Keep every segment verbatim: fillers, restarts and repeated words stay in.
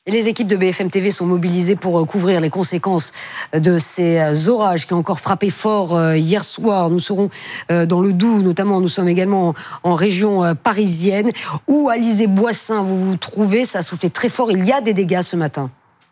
Et les équipes de B F M T V sont mobilisées pour couvrir les conséquences de ces orages qui ont encore frappé fort hier soir. Nous serons dans le Doubs, notamment. Nous sommes également en région parisienne. Où, Alizé-Boissin, vous vous trouvez? Ça a soufflé très fort. Il y a des dégâts ce matin.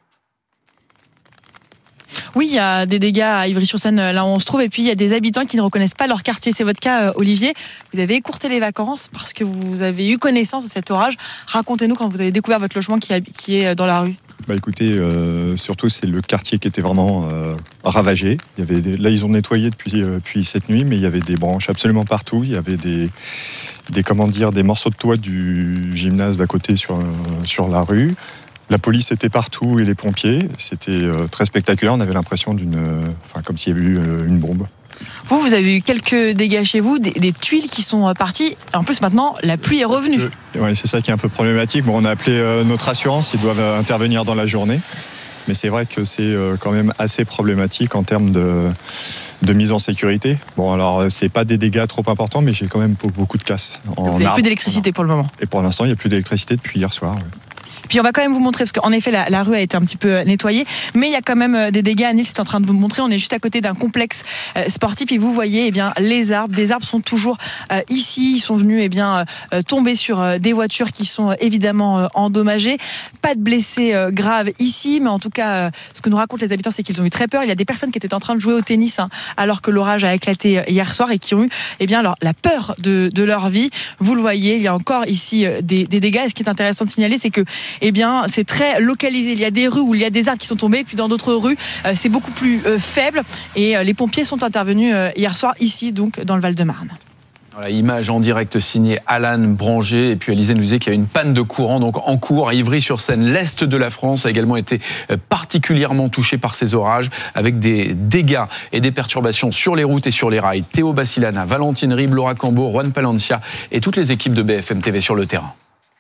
Oui, il y a des dégâts à Ivry-sur-Seine, là où on se trouve. Et puis, il y a des habitants qui ne reconnaissent pas leur quartier. C'est votre cas, Olivier. Vous avez écourté les vacances parce que vous avez eu connaissance de cet orage. Racontez-nous quand vous avez découvert votre logement qui est dans la rue. Bah écoutez, euh, surtout c'est le quartier qui était vraiment euh, ravagé. Il y avait des, là, ils ont nettoyé depuis, euh, depuis cette nuit, mais il y avait des branches absolument partout. Il y avait des, des, comment dire, des morceaux de toit du gymnase d'à côté sur, euh, sur la rue. La police était partout et les pompiers. C'était euh, très spectaculaire. On avait l'impression d'une, euh, enfin, comme s'il y avait eu euh, une bombe. Vous, vous avez eu quelques dégâts chez vous, des, des tuiles qui sont parties. En plus, maintenant, la pluie est revenue. Euh, oui, c'est ça qui est un peu problématique. Bon, on a appelé euh, notre assurance. Ils doivent intervenir dans la journée. Mais c'est vrai que c'est euh, quand même assez problématique en termes de, de mise en sécurité. Bon, alors, c'est pas des dégâts trop importants, mais j'ai quand même beaucoup de casse. Vous n'avez plus d'électricité pour le moment. Et pour l'instant, il n'y a plus d'électricité depuis hier soir. Ouais. Puis on va quand même vous montrer, parce qu'en effet la, la rue a été un petit peu nettoyée, mais il y a quand même des dégâts. Anil est en train de vous montrer, on est juste à côté d'un complexe euh, sportif et vous voyez eh bien, les arbres, des arbres sont toujours euh, ici, ils sont venus eh bien, euh, tomber sur euh, des voitures qui sont euh, évidemment euh, endommagées. Pas de blessés euh, graves ici, mais en tout cas euh, ce que nous racontent les habitants c'est qu'ils ont eu très peur. Il y a des personnes qui étaient en train de jouer au tennis hein, alors que l'orage a éclaté hier soir et qui ont eu eh bien, leur, la peur de, de leur vie. Vous le voyez, il y a encore ici euh, des, des dégâts et ce qui est intéressant de signaler c'est que eh bien, c'est très localisé. Il y a des rues où il y a des arbres qui sont tombés, puis dans d'autres rues, euh, c'est beaucoup plus euh, faible. Et euh, les pompiers sont intervenus euh, hier soir, ici, donc, dans le Val-de-Marne. Voilà, image en direct signée Alan Branger. Et puis Alizé nous disait qu'il y a une panne de courant donc en cours à Ivry-sur-Seine. L'Est de la France a également été particulièrement touché par ces orages, avec des dégâts et des perturbations sur les routes et sur les rails. Théo Bassilana, Valentine Ribes, Laura Cambo, Juan Palencia et toutes les équipes de B F M T V sur le terrain.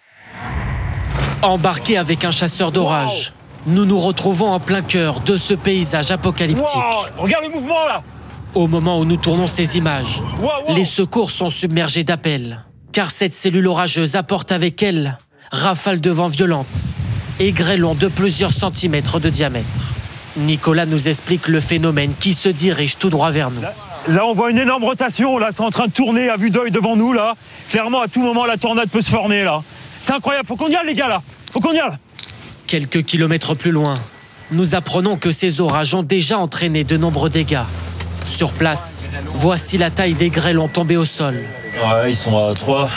Embarqués avec un chasseur d'orage, nous nous retrouvons en plein cœur de ce paysage apocalyptique. Wow, regarde le mouvement là! Au moment où nous tournons ces images, wow, wow. les secours sont submergés d'appels, car cette cellule orageuse apporte avec elle rafales de vent violentes et grêlons de plusieurs centimètres de diamètre. Nicolas nous explique le phénomène qui se dirige tout droit vers nous. Là, là on voit une énorme rotation, là, c'est en train de tourner à vue d'œil devant nous là. Clairement, à tout moment, la tornade peut se former là. C'est incroyable, faut qu'on y aille les gars là, faut qu'on y aille. Quelques kilomètres plus loin, nous apprenons que ces orages ont déjà entraîné de nombreux dégâts. Sur place, voici la taille des grêlons tombés au sol. Ouais, ils sont à trois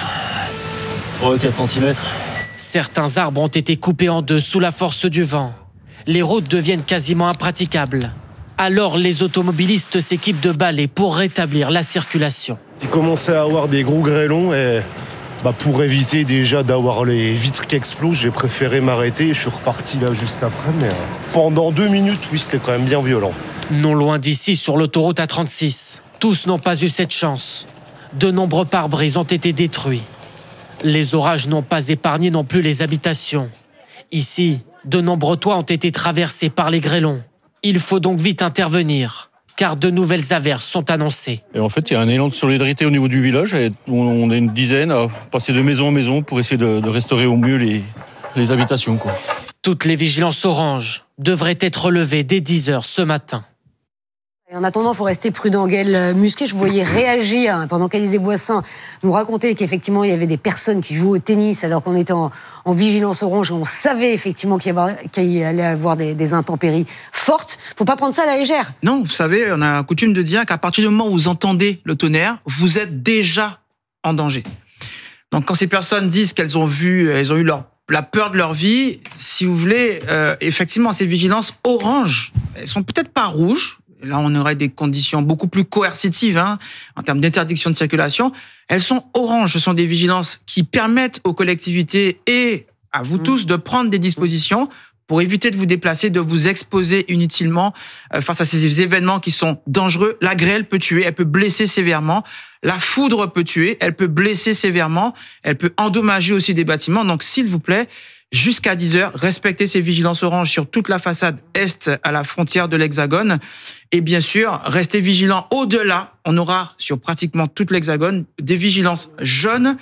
à quatre centimètres. Certains arbres ont été coupés en deux sous la force du vent. Les routes deviennent quasiment impraticables. Alors les automobilistes s'équipent de balais pour rétablir la circulation. J'ai commencé à avoir des gros grêlons et bah, pour éviter déjà d'avoir les vitres qui explosent, j'ai préféré m'arrêter. Je suis reparti là juste après, mais pendant deux minutes, oui, c'était quand même bien violent. Non loin d'ici, sur l'autoroute A trente-six, tous n'ont pas eu cette chance. De nombreux pare-brises ont été détruits. Les orages n'ont pas épargné non plus les habitations. Ici, de nombreux toits ont été traversés par les grêlons. Il faut donc vite intervenir, car de nouvelles averses sont annoncées. Et en fait, il y a un élan de solidarité au niveau du village. Et on est une dizaine à passer de maison en maison pour essayer de, de restaurer au mieux les, les habitations, quoi. Toutes les vigilances orange devraient être levées dès dix heures ce matin. Et en attendant, il faut rester prudent. Gaël Musquet, je vous voyais réagir pendant qu'Alizé-Boissin nous racontait qu'effectivement, il y avait des personnes qui jouaient au tennis alors qu'on était en, en vigilance orange et on savait effectivement qu'il y, avoir, qu'il y allait avoir des, des intempéries fortes. Il ne faut pas prendre ça à la légère. Non, vous savez, on a coutume de dire qu'à partir du moment où vous entendez le tonnerre, vous êtes déjà en danger. Donc quand ces personnes disent qu'elles ont vu, elles ont eu leur, la peur de leur vie, si vous voulez, euh, effectivement, ces vigilances orange, elles sont peut-être pas rouges. Là, on aurait des conditions beaucoup plus coercitives hein, en termes d'interdiction de circulation. Elles sont oranges. Ce sont des vigilances qui permettent aux collectivités et à vous mmh. tous de prendre des dispositions pour éviter de vous déplacer, de vous exposer inutilement euh, face à ces événements qui sont dangereux. La grêle peut tuer, elle peut blesser sévèrement. La foudre peut tuer, elle peut blesser sévèrement. Elle peut endommager aussi des bâtiments. Donc, s'il vous plaît, jusqu'à dix heures, respectez ces vigilances orange sur toute la façade est à la frontière de l'Hexagone. Et bien sûr, restez vigilants au-delà. On aura sur pratiquement toute l'Hexagone des vigilances jaunes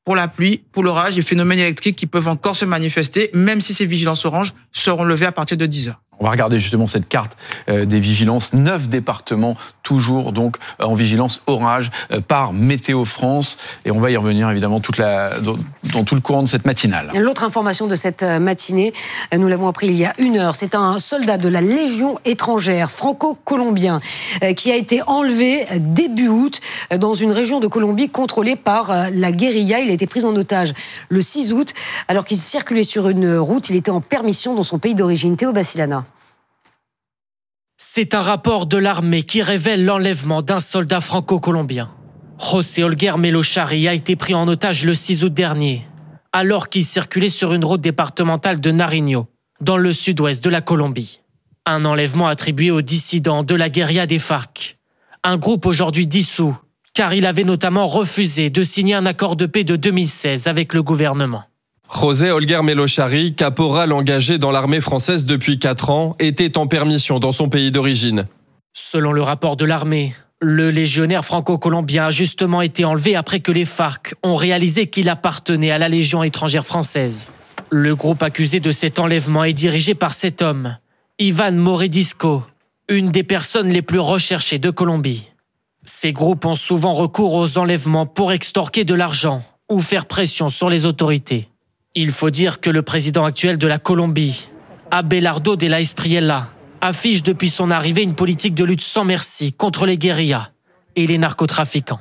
pour la pluie, pour l'orage, des phénomènes électriques qui peuvent encore se manifester, même si ces vigilances orange seront levées à partir de dix heures. On va regarder justement cette carte euh, des vigilances. Neuf départements, toujours donc euh, en vigilance orage euh, par Météo France. Et on va y revenir évidemment toute la, dans, dans tout le courant de cette matinale. L'autre information de cette matinée, nous l'avons appris il y a une heure, c'est un soldat de la Légion étrangère franco-colombien euh, qui a été enlevé début août dans une région de Colombie contrôlée par euh, la guérilla. Il a été pris en otage le six août alors qu'il circulait sur une route. Il était en permission dans son pays d'origine. Théo Bassilana. C'est un rapport de l'armée qui révèle l'enlèvement d'un soldat franco-colombien. José Olguer Melochari a été pris en otage le six août dernier, alors qu'il circulait sur une route départementale de Nariño, dans le sud-ouest de la Colombie. Un enlèvement attribué aux dissidents de la guérilla des FARC, un groupe aujourd'hui dissous, car il avait notamment refusé de signer un accord de paix de deux mille seize avec le gouvernement. José Olguer Melochari, caporal engagé dans l'armée française depuis quatre ans, était en permission dans son pays d'origine. Selon le rapport de l'armée, le légionnaire franco-colombien a justement été enlevé après que les FARC ont réalisé qu'il appartenait à la Légion étrangère française. Le groupe accusé de cet enlèvement est dirigé par cet homme, Ivan Moredisco, une des personnes les plus recherchées de Colombie. Ces groupes ont souvent recours aux enlèvements pour extorquer de l'argent ou faire pression sur les autorités. Il faut dire que le président actuel de la Colombie, Abelardo de la Espriella, affiche depuis son arrivée une politique de lutte sans merci contre les guérillas et les narcotrafiquants.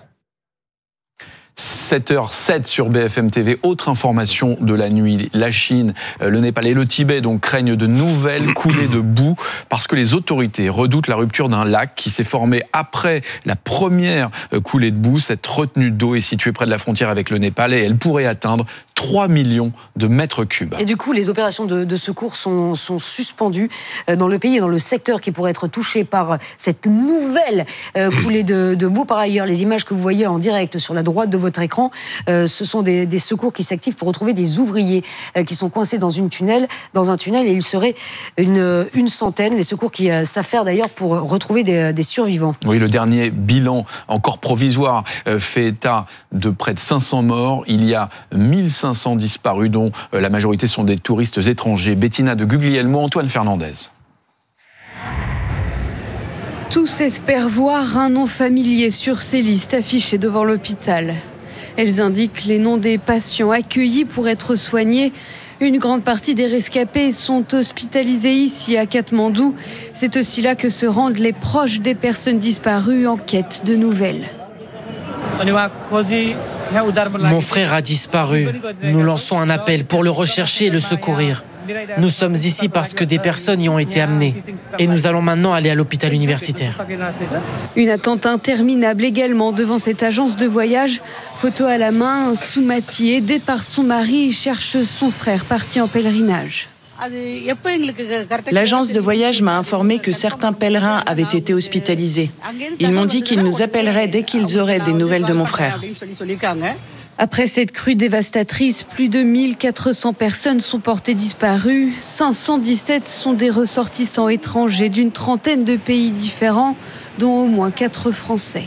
sept heures sept sur B F M T V. Autre information de la nuit, la Chine, le Népal et le Tibet donc craignent de nouvelles coulées de boue parce que les autorités redoutent la rupture d'un lac qui s'est formé après la première coulée de boue. Cette retenue d'eau est située près de la frontière avec le Népal et elle pourrait atteindre trois millions de mètres cubes. Et du coup, les opérations de, de secours sont, sont suspendues dans le pays et dans le secteur qui pourrait être touché par cette nouvelle euh, coulée de, de boue. Par ailleurs, les images que vous voyez en direct sur la droite de votre écran, euh, ce sont des, des secours qui s'activent pour retrouver des ouvriers euh, qui sont coincés dans, une tunnel, dans un tunnel et il serait une, une centaine. Les secours qui euh, s'affairent d'ailleurs pour retrouver des, des survivants. Oui, le dernier bilan, encore provisoire, euh, fait état de près de cinq cents morts. Il y a mille cinq cents disparus, dont euh, la majorité sont des touristes étrangers. Bettina de Guglielmo, Antoine Fernandez. Tous espèrent voir un nom familier sur ces listes affichées devant l'hôpital. Elles indiquent les noms des patients accueillis pour être soignés. Une grande partie des rescapés sont hospitalisés ici à Katmandou. C'est aussi là que se rendent les proches des personnes disparues en quête de nouvelles. Mon frère a disparu. Nous lançons un appel pour le rechercher et le secourir. Nous sommes ici parce que des personnes y ont été amenées. Et nous allons maintenant aller à l'hôpital universitaire. Une attente interminable également devant cette agence de voyage. Photo à la main, Soumati, aidée par son mari, cherche son frère parti en pèlerinage. L'agence de voyage m'a informé que certains pèlerins avaient été hospitalisés. Ils m'ont dit qu'ils nous appelleraient dès qu'ils auraient des nouvelles de mon frère. Après cette crue dévastatrice, plus de mille quatre cents personnes sont portées disparues. cinq cent dix-sept sont des ressortissants étrangers d'une trentaine de pays différents, dont au moins quatre Français.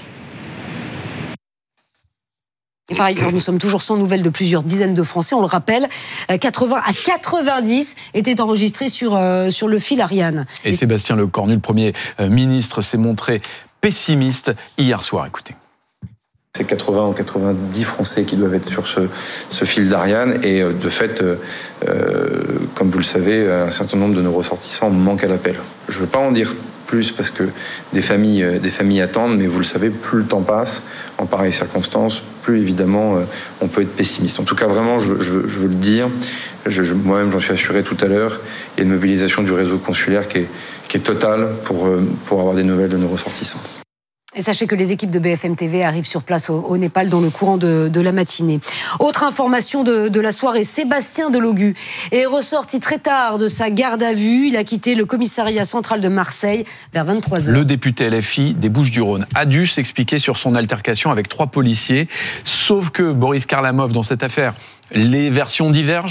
Et par ailleurs, nous sommes toujours sans nouvelles de plusieurs dizaines de Français. On le rappelle, quatre-vingts à quatre-vingt-dix étaient enregistrés sur, euh, sur le fil Ariane. Et, Et Sébastien Lecornu, le Premier ministre, s'est montré pessimiste hier soir. Écoutez. C'est quatre-vingts ou quatre-vingt-dix Français qui doivent être sur ce, ce fil d'Ariane. Et de fait, euh, comme vous le savez, un certain nombre de nos ressortissants manquent à l'appel. Je ne veux pas en dire plus parce que des familles, des familles attendent, mais vous le savez, plus le temps passe en pareilles circonstances, plus évidemment on peut être pessimiste. En tout cas, vraiment, je, je, je veux le dire, je, je, moi-même j'en suis assuré tout à l'heure, il y a une mobilisation du réseau consulaire qui est, qui est totale pour, pour avoir des nouvelles de nos ressortissants. Et sachez que les équipes de B F M T V arrivent sur place au, au Népal dans le courant de, de la matinée. Autre information de, de la soirée, Sébastien Delogu est ressorti très tard de sa garde à vue. Il a quitté le commissariat central de Marseille vers vingt-trois heures. Le député L F I des Bouches-du-Rhône a dû s'expliquer sur son altercation avec trois policiers. Sauf que Boris Karlamov, dans cette affaire, les versions divergent. Que sait-on ?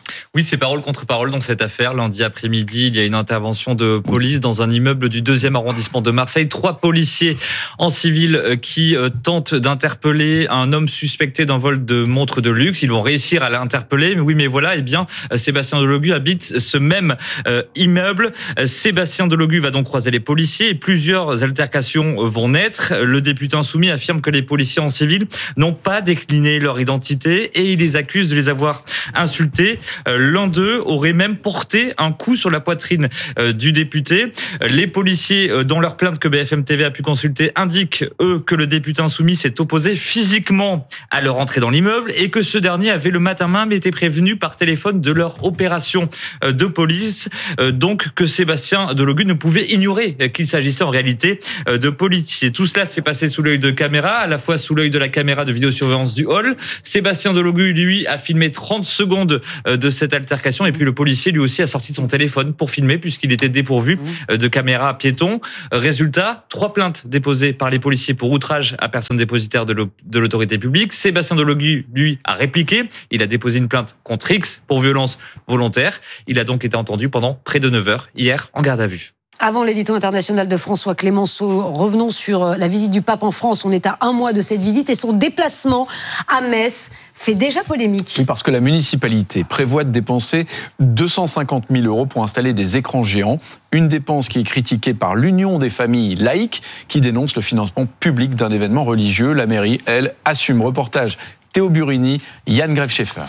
Oui, c'est parole contre parole dans cette affaire. Lundi après-midi, il y a une intervention de police dans un immeuble du deuxième arrondissement de Marseille. Trois policiers en civil qui tentent d'interpeller un homme suspecté d'un vol de montre de luxe. Ils vont réussir à l'interpeller. Mais oui, mais voilà, eh bien, Sébastien Delogu habite ce même euh, immeuble. Sébastien Delogu va donc croiser les policiers et plusieurs altercations vont naître. Le député insoumis affirme que les policiers en civil n'ont pas décliné leur identité et il les accuse de les avoir insultés. L'un d'eux aurait même porté un coup sur la poitrine du député. Les policiers, dans leur plainte que B F M T V a pu consulter, indiquent, eux, que le député insoumis s'est opposé physiquement à leur entrée dans l'immeuble et que ce dernier avait le matin même été prévenu par téléphone de leur opération de police. Donc que Sébastien Delogu ne pouvait ignorer qu'il s'agissait en réalité de policiers. Tout cela s'est passé sous l'œil de caméra, à la fois sous l'œil de la caméra de vidéosurveillance du hall. Sébastien Delogu, lui, a filmé trente secondes de cette altercation et puis le policier lui aussi a sorti son téléphone pour filmer puisqu'il était dépourvu de caméra piéton. Résultat, trois plaintes déposées par les policiers pour outrage à personne dépositaire de l'autorité publique. Sébastien Delogu, lui, a répliqué. Il a déposé une plainte contre X pour violence volontaire. Il a donc été entendu pendant près de neuf heures hier en garde à vue. Avant l'édito international de François Clémenceau, revenons sur la visite du pape en France. On est à un mois de cette visite et son déplacement à Metz fait déjà polémique. Oui, parce que la municipalité prévoit de dépenser deux cent cinquante mille euros pour installer des écrans géants. Une dépense qui est critiquée par l'Union des familles laïques qui dénonce le financement public d'un événement religieux. La mairie, elle, assume. Reportage Théo Burini, Yann Greve-Schaeffer.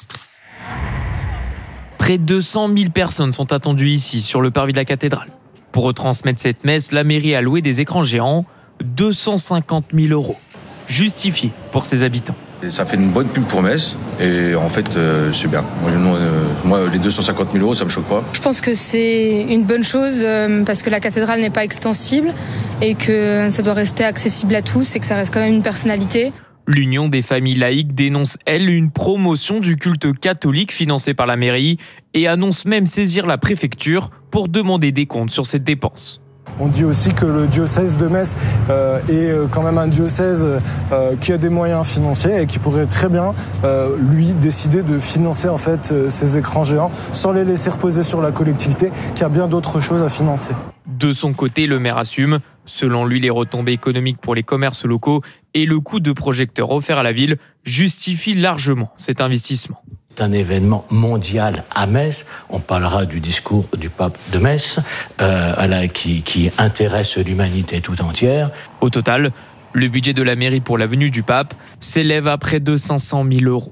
Près de deux cent mille personnes sont attendues ici, sur le parvis de la cathédrale. Pour retransmettre cette messe, la mairie a loué des écrans géants, deux cent cinquante mille euros. Justifié pour ses habitants. Ça fait une bonne pub pour Metz et en fait euh, c'est bien. Moi, euh, moi les deux cent cinquante mille euros ça me choque pas. Je pense que c'est une bonne chose euh, parce que la cathédrale n'est pas extensible et que ça doit rester accessible à tous et que ça reste quand même une personnalité. L'Union des familles laïques dénonce, elle, une promotion du culte catholique financée par la mairie et annonce même saisir la préfecture pour demander des comptes sur cette dépense. On dit aussi que le diocèse de Metz euh, est quand même un diocèse euh, qui a des moyens financiers et qui pourrait très bien, euh, lui, décider de financer en fait ces écrans géants sans les laisser reposer sur la collectivité qui a bien d'autres choses à financer. De son côté, le maire assume. Selon lui, les retombées économiques pour les commerces locaux et le coût de projecteurs offert à la ville justifient largement cet investissement. C'est un événement mondial à Metz. On parlera du discours du pape de Metz, euh, qui, qui intéresse l'humanité tout entière. Au total, le budget de la mairie pour la venue du pape s'élève à près de cinq cent mille euros.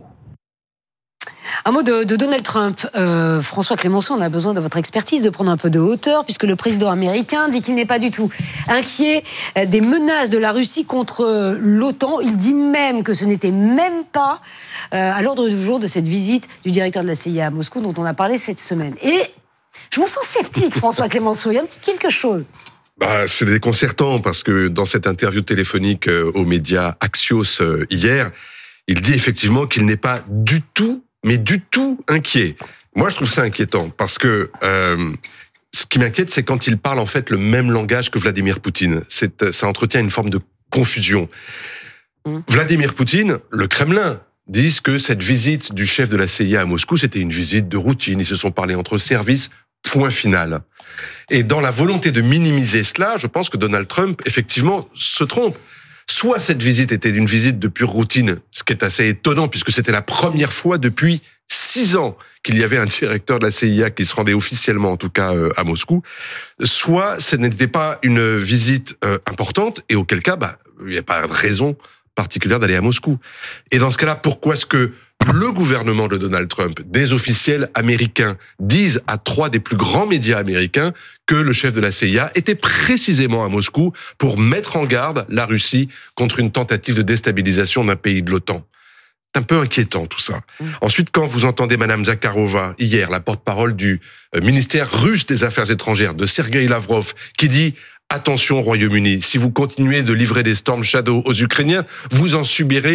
Un mot de, de Donald Trump. Euh, François Clémenceau, on a besoin de votre expertise, de prendre un peu de hauteur, puisque le président américain dit qu'il n'est pas du tout inquiet des menaces de la Russie contre l'OTAN. Il dit même que ce n'était même pas euh, à l'ordre du jour de cette visite du directeur de la C I A à Moscou, dont on a parlé cette semaine. Et je vous sens sceptique, François Clémenceau. Il y a un petit quelque chose. Bah, c'est déconcertant, parce que dans cette interview téléphonique aux médias Axios hier, il dit effectivement qu'il n'est pas du tout mais du tout inquiet. Moi, je trouve ça inquiétant, parce que euh, ce qui m'inquiète, c'est quand il parle en fait le même langage que Vladimir Poutine. C'est, ça entretient une forme de confusion. Mmh. Vladimir Poutine, le Kremlin, disent que cette visite du chef de la C I A à Moscou, c'était une visite de routine. Ils se sont parlé entre services, point final. Et dans la volonté de minimiser cela, je pense que Donald Trump, effectivement, se trompe. Soit cette visite était une visite de pure routine, ce qui est assez étonnant puisque c'était la première fois depuis six ans qu'il y avait un directeur de la C I A qui se rendait officiellement, en tout cas, à Moscou. Soit ce n'était pas une visite importante et auquel cas, bah, il n'y a pas de raison particulière d'aller à Moscou. Et dans ce cas-là, pourquoi est-ce que le gouvernement de Donald Trump, des officiels américains, disent à trois des plus grands médias américains que le chef de la C I A était précisément à Moscou pour mettre en garde la Russie contre une tentative de déstabilisation d'un pays de l'OTAN? C'est un peu inquiétant tout ça. Mmh. Ensuite, quand vous entendez Madame Zakharova, hier, la porte-parole du ministère russe des Affaires étrangères, de Sergueï Lavrov, qui dit « Attention, Royaume-Uni, si vous continuez de livrer des Storm Shadow aux Ukrainiens, vous en subirez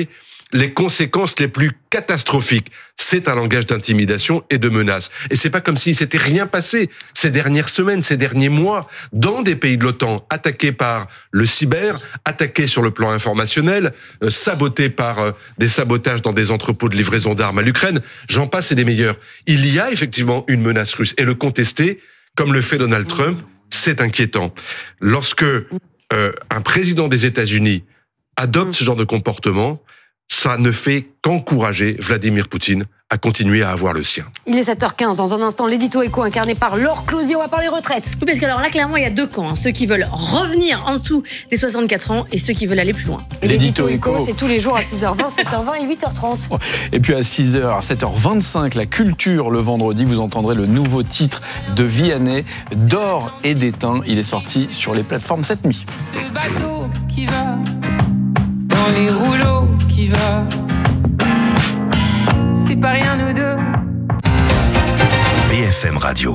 les conséquences les plus catastrophiques. C'est un langage d'intimidation et de menace. Et c'est pas comme s'il s'était rien passé ces dernières semaines, ces derniers mois, dans des pays de l'OTAN, attaqués par le cyber, attaqués sur le plan informationnel, euh, sabotés par euh, des sabotages dans des entrepôts de livraison d'armes à l'Ukraine. J'en passe et des meilleurs. Il y a effectivement une menace russe. Et le contester, comme le fait Donald Trump, c'est inquiétant. Lorsque euh, un président des États-Unis adopte ce genre de comportement, ça ne fait qu'encourager Vladimir Poutine à continuer à avoir le sien. Il est sept heures quinze, dans un instant, l'édito éco incarné par Laure Closier, on va parler retraite. Oui, parce que alors là, clairement, il y a deux camps, hein. Ceux qui veulent revenir en dessous des soixante-quatre ans et ceux qui veulent aller plus loin. Et l'édito éco, c'est tous les jours à six heures vingt, sept heures vingt et huit heures trente. Et puis à six heures, à sept heures vingt-cinq, la culture, le vendredi, vous entendrez le nouveau titre de Vianney, D'or et d'étain. Il est sorti sur les plateformes cette nuit. C'est le bateau qui va dans les rouleaux qui va. C'est pas rien nous deux. B F M Radio.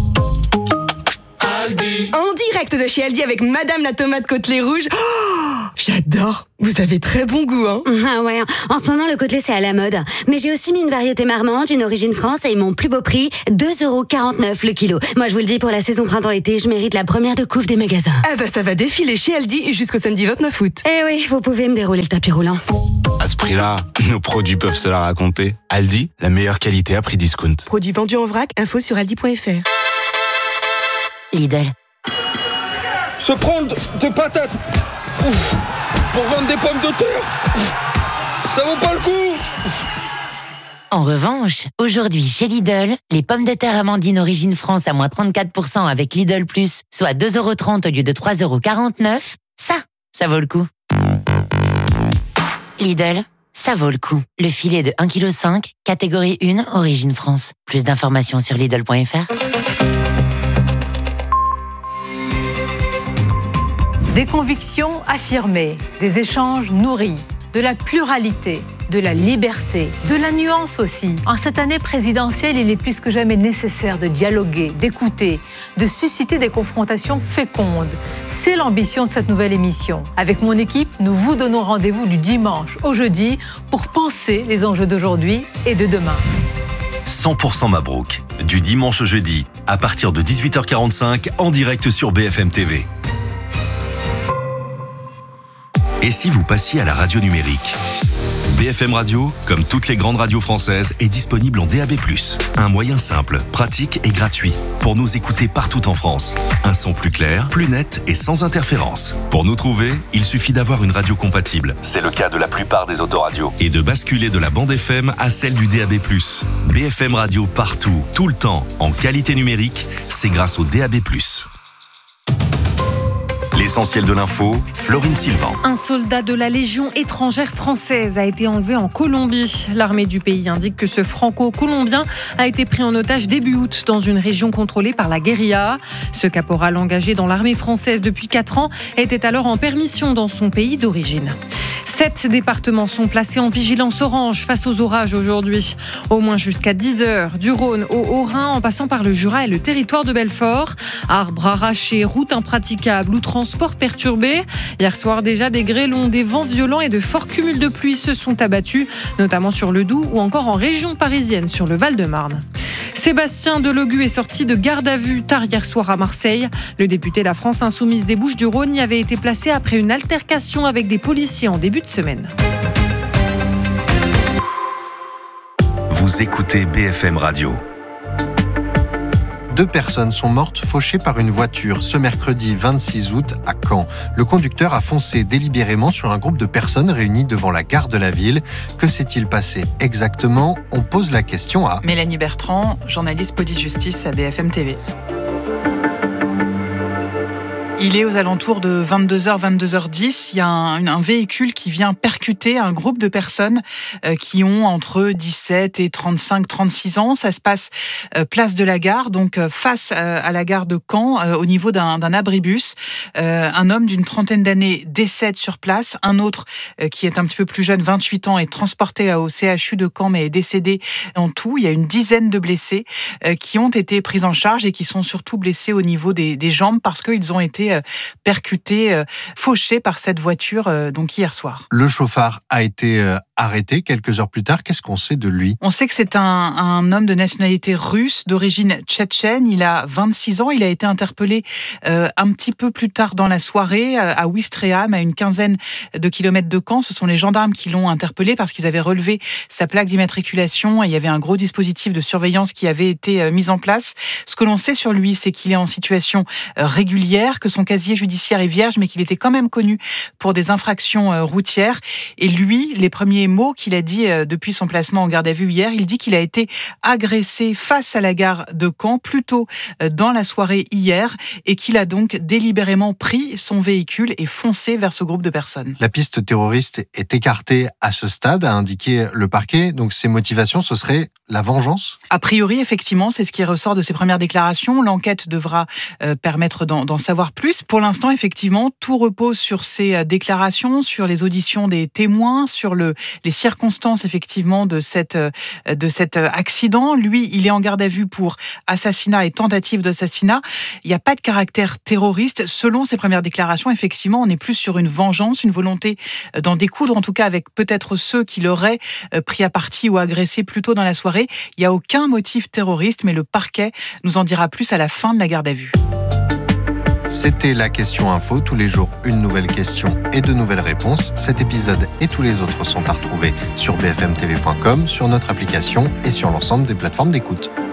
En direct de chez Aldi avec Madame la tomate côtelée rouge. Oh, j'adore. Vous avez très bon goût, hein. Ah ouais, en ce moment le côtelé c'est à la mode. Mais j'ai aussi mis une variété marmande, une origine France et mon plus beau prix, deux euros quarante-neuf le kilo. Moi je vous le dis, pour la saison printemps-été, je mérite la première de couve des magasins. Ah bah ça va défiler chez Aldi jusqu'au samedi vingt-neuf août. Eh oui, vous pouvez me dérouler le tapis roulant. À ce prix-là, nos produits peuvent se la raconter. Aldi, la meilleure qualité à prix discount. Produits vendus en vrac, info sur aldi point f r. Lidl. Se prendre des patates ouf, pour vendre des pommes de terre, ça vaut pas le coup. En revanche, aujourd'hui chez Lidl, les pommes de terre Amandine Origine France à moins trente-quatre pour cent avec Lidl Plus, soit deux euros trente au lieu de trois euros quarante-neuf, ça, ça vaut le coup. Lidl, ça vaut le coup. Le filet de un virgule cinq kilos, catégorie un, Origine France. Plus d'informations sur Lidl point f r. Des convictions affirmées, des échanges nourris, de la pluralité, de la liberté, de la nuance aussi. En cette année présidentielle, il est plus que jamais nécessaire de dialoguer, d'écouter, de susciter des confrontations fécondes. C'est l'ambition de cette nouvelle émission. Avec mon équipe, nous vous donnons rendez-vous du dimanche au jeudi pour penser les enjeux d'aujourd'hui et de demain. cent pour cent Mabrouk, du dimanche au jeudi, à partir de dix-huit heures quarante-cinq, en direct sur B F M T V. Et si vous passiez à la radio numérique ? B F M Radio, comme toutes les grandes radios françaises, est disponible en D A B plus. Un moyen simple, pratique et gratuit pour nous écouter partout en France. Un son plus clair, plus net et sans interférence. Pour nous trouver, il suffit d'avoir une radio compatible. C'est le cas de la plupart des autoradios. Et de basculer de la bande F M à celle du D A B plus. B F M Radio partout, tout le temps, en qualité numérique, c'est grâce au D A B plus. L'essentiel de l'info, Florine Sylvain. Un soldat de la Légion étrangère française a été enlevé en Colombie. L'armée du pays indique que ce franco-colombien a été pris en otage début août dans une région contrôlée par la guérilla. Ce caporal engagé dans l'armée française depuis quatre ans était alors en permission dans son pays d'origine. Sept départements sont placés en vigilance orange face aux orages aujourd'hui. Au moins jusqu'à dix heures, du Rhône au Haut-Rhin en passant par le Jura et le territoire de Belfort. Arbres arrachés, routes impraticables ou transports perturbés. Hier soir déjà, des grêlons, des vents violents et de forts cumuls de pluie se sont abattus, notamment sur le Doubs ou encore en région parisienne sur le Val-de-Marne. Sébastien Delogu est sorti de garde à vue tard hier soir à Marseille. Le député de la France Insoumise des Bouches-du-Rhône y avait été placé après une altercation avec des policiers en début de semaine. Vous écoutez B F M Radio. Deux personnes sont mortes fauchées par une voiture ce mercredi vingt-six août à Caen. Le conducteur a foncé délibérément sur un groupe de personnes réunies devant la gare de la ville. Que s'est-il passé exactement ? On pose la question à Mélanie Bertrand, journaliste police-justice à B F M T V. Il est aux alentours de vingt-deux heures, vingt-deux heures dix. Il y a un, un véhicule qui vient percuter un groupe de personnes euh, qui ont entre dix-sept et trente-cinq, trente-six ans. Ça se passe euh, place de la Gare, donc euh, face euh, à la gare de Caen, euh, au niveau d'un, d'un abribus. Euh, un homme d'une trentaine d'années décède sur place. Un autre euh, qui est un petit peu plus jeune, vingt-huit ans, est transporté au C H U de Caen, mais est décédé en tout. Il y a une dizaine de blessés euh, qui ont été pris en charge et qui sont surtout blessés au niveau des, des jambes parce qu'ils ont été été percuté, fauché par cette voiture donc hier soir. Le chauffard a été arrêté quelques heures plus tard. Qu'est-ce qu'on sait de lui ? On sait que c'est un, un homme de nationalité russe, d'origine tchétchène. Il a vingt-six ans. Il a été interpellé euh, un petit peu plus tard dans la soirée à Ouistreham, à une quinzaine de kilomètres de Caen. Ce sont les gendarmes qui l'ont interpellé parce qu'ils avaient relevé sa plaque d'immatriculation et il y avait un gros dispositif de surveillance qui avait été mis en place. Ce que l'on sait sur lui, c'est qu'il est en situation régulière, que son casier judiciaire est vierge, mais qu'il était quand même connu pour des infractions routières. Et lui, les premiers mots qu'il a dit depuis son placement en garde à vue hier, il dit qu'il a été agressé face à la gare de Caen, plus tôt dans la soirée hier, et qu'il a donc délibérément pris son véhicule et foncé vers ce groupe de personnes. La piste terroriste est écartée à ce stade, a indiqué le parquet. Donc ses motivations, ce serait la vengeance ? A priori, effectivement, c'est ce qui ressort de ses premières déclarations. L'enquête devra euh, permettre d'en, d'en savoir plus. Pour l'instant, effectivement, tout repose sur ces déclarations, sur les auditions des témoins, sur le, les circonstances, effectivement, de, cette, de cet accident. Lui, il est en garde à vue pour assassinat et tentative d'assassinat. Il n'y a pas de caractère terroriste. Selon ses premières déclarations, effectivement, on est plus sur une vengeance, une volonté d'en découdre, en tout cas avec peut-être ceux qui l'auraient pris à partie ou agressé plus tôt dans la soirée. Il n'y a aucun motif terroriste, mais le parquet nous en dira plus à la fin de la garde à vue. C'était la question info. Tous les jours, une nouvelle question et de nouvelles réponses. Cet épisode et tous les autres sont à retrouver sur b f m t v point com, sur notre application et sur l'ensemble des plateformes d'écoute.